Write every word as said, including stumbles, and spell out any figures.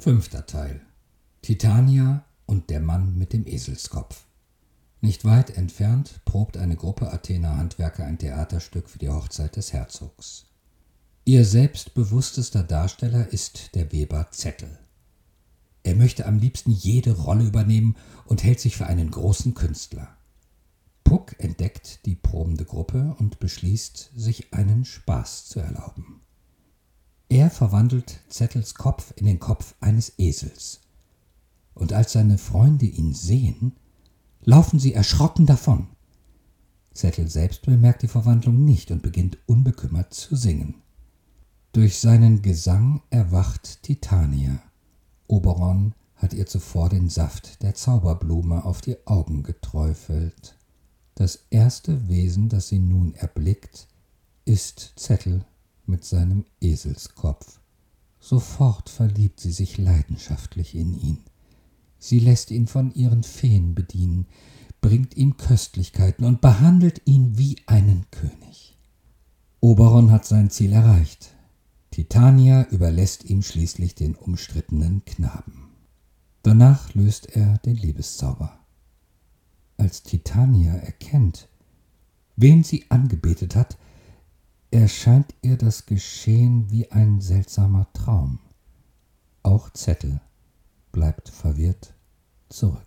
Fünfter Teil. Titania und der Mann mit dem Eselskopf. Nicht weit entfernt probt eine Gruppe Athener Handwerker ein Theaterstück für die Hochzeit des Herzogs. Ihr selbstbewusstester Darsteller ist der Weber Zettel. Er möchte am liebsten jede Rolle übernehmen und hält sich für einen großen Künstler. Puck entdeckt die probende Gruppe und beschließt, sich einen Spaß zu erlauben. Er verwandelt Zettels Kopf in den Kopf eines Esels. Und als seine Freunde ihn sehen, laufen sie erschrocken davon. Zettel selbst bemerkt die Verwandlung nicht und beginnt unbekümmert zu singen. Durch seinen Gesang erwacht Titania. Oberon hat ihr zuvor den Saft der Zauberblume auf die Augen geträufelt. Das erste Wesen, das sie nun erblickt, ist Zettel mit seinem Eselskopf. Sofort verliebt sie sich leidenschaftlich in ihn. Sie lässt ihn von ihren Feen bedienen, bringt ihm Köstlichkeiten und behandelt ihn wie einen König. Oberon hat sein Ziel erreicht. Titania überlässt ihm schließlich den umstrittenen Knaben. Danach löst er den Liebeszauber. Als Titania erkennt, wen sie angebetet hat, erscheint ihr das Geschehen wie ein seltsamer Traum. Auch Zettel bleibt verwirrt zurück.